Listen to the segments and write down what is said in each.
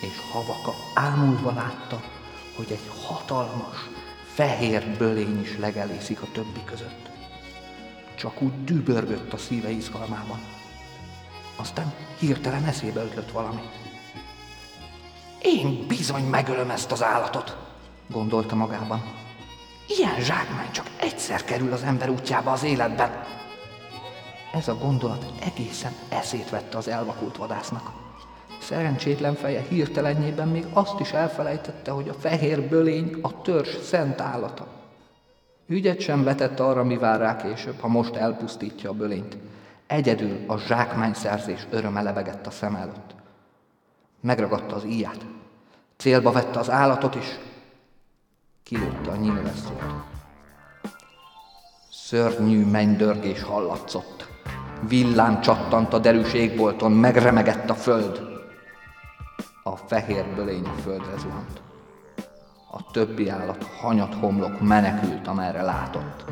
és Havaka ámulva látta, hogy egy hatalmas, fehér bölény is legelészik a többi között. Csak úgy dübörgött a szíve izgalmában. Aztán hirtelen eszébe ötlött valami. Én bizony megölöm ezt az állatot, gondolta magában. Ilyen zsákmány csak egyszer kerül az ember útjába az életben. Ez a gondolat egészen eszét vette az elvakult vadásznak. Szerencsétlen feje hirtelenjében még azt is elfelejtette, hogy a fehér bölény a törzs szent állata. Ügyet sem vetett arra, mi vár rá később, ha most elpusztítja a bölényt. Egyedül a zsákmányszerzés öröme lebegett a szem előtt. Megragadta az íját, célba vette az állatot, és kilőtte a nyílvesszót. Szörnyű mennydörgés hallatszott. Villám csattant a derűs égbolton, megremegett a föld. A fehér bölény a földre zuhant. A többi állat hanyat homlok menekült, amerre látott.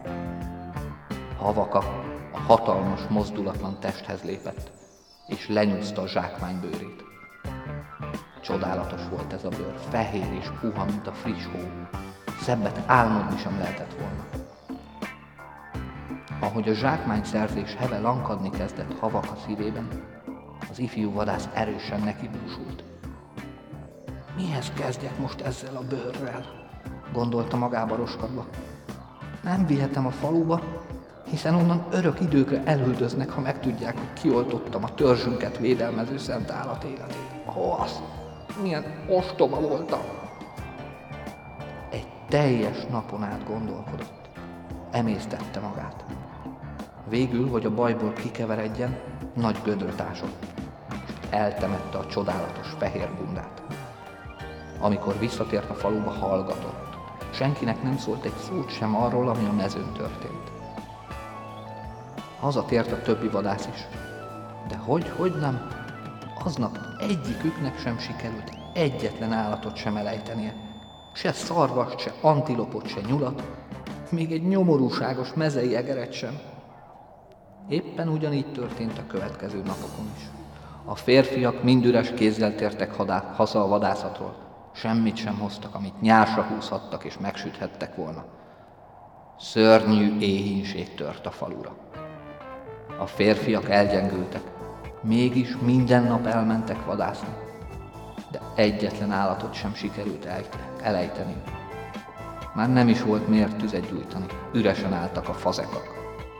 Havaka a hatalmas, mozdulatlan testhez lépett, és lenyúzta a zsákmány bőrét. Csodálatos volt ez a bőr, fehér és puha, mint a friss hó. Szebbet álmodni sem lehetett volna. Ahogy a zsákmányszerzés heve lankadni kezdett Havaka szívében, az ifjú vadász erősen nekibúsult. Mihez kezdjek most ezzel a bőrrel? Gondolta magába roskadva. Nem vihetem a faluba, hiszen onnan örök időkre elüldöznek, ha megtudják, hogy kioltottam a törzsünket védelmező szent állat életét. Az, milyen ostoba voltam! Egy teljes napon át gondolkodott. Emésztette magát. Végül, hogy a bajból kikeveredjen, nagy gödröt ásott, és eltemette a csodálatos fehér bundát. Amikor visszatért a faluba, hallgatott. Senkinek nem szólt egy szót sem arról, ami a mezőn történt. Hazatért a többi vadász is, de hogy nem, aznap egyiküknek sem sikerült egyetlen állatot sem elejtenie. Se szarvast, se antilopot, se nyulat, még egy nyomorúságos mezei egeret sem. Éppen ugyanígy történt a következő napokon is. A férfiak mind üres kézzel tértek haza a vadászatról. Semmit sem hoztak, amit nyársra húzhattak és megsüthettek volna. Szörnyű éhínség tört a falura. A férfiak elgyengültek, mégis minden nap elmentek vadászni, de egyetlen állatot sem sikerült elejteni. Már nem is volt miért tüzet gyújtani, üresen álltak a fazekak.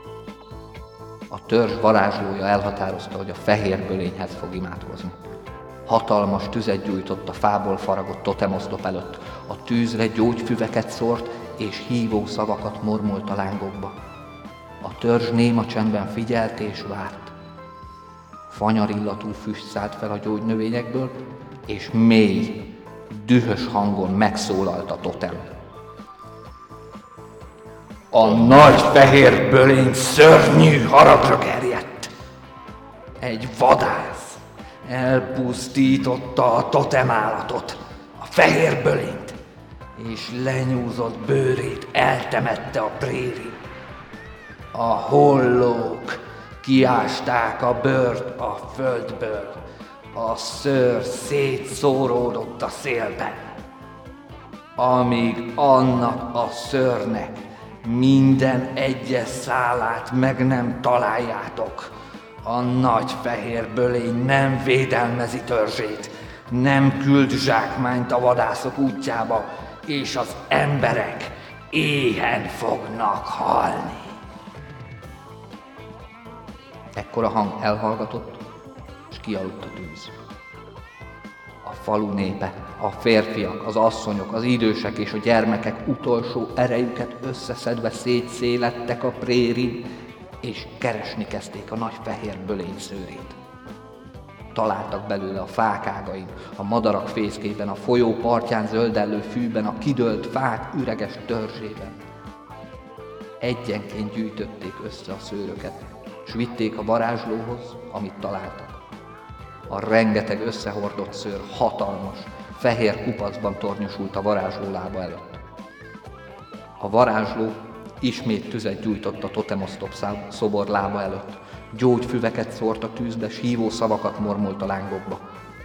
A törzs varázslója elhatározta, hogy a fehér bölényhez fog imádkozni. Hatalmas tüzet gyújtott a fából faragott totemoszlop előtt, a tűzre gyógyfüveket szórt és hívó szavakat mormolt a lángokba. A törzs néma csendben figyelt és várt. Fanyarillatú füst szállt fel a gyógynövényekből, és mély, dühös hangon megszólalt a totem. A nagy fehér bölény szörnyű haragra gerjedt. Egy vadász elpusztította a totemállatot, a fehér bölényt, és lenyúzott bőrét eltemette a prérin. A hollók kiásták a bőrt a földből, a szőr szétszóródott a szélben. Amíg annak a szőrnek minden egyes szálát meg nem találjátok, a nagy fehér bölény nem védelmezi törzsét, nem küld zsákmányt a vadászok útjába, és az emberek éhen fognak halni. Ekkor a hang elhallgatott, és kialudt a tűz. A falu népe, a férfiak, az asszonyok, az idősek és a gyermekek utolsó erejüket összeszedve szétszélettek a prérin, és keresni kezdték a nagy fehér bölény szőrét. Találtak belőle a fák ágain, a madarak fészkében, a folyó partján zöldellő fűben, a kidőlt fák üreges törzsében. Egyenként gyűjtötték össze a szőröket, s vitték a varázslóhoz, amit találtak. A rengeteg összehordott szőr hatalmas, fehér kupacban tornyosult a varázsló lába előtt. A varázsló ismét tüzet gyújtott a totemoszlop szobor lába előtt, gyógyfüveket szórt a tűzbe, s hívó szavakat mormolt a lángokba.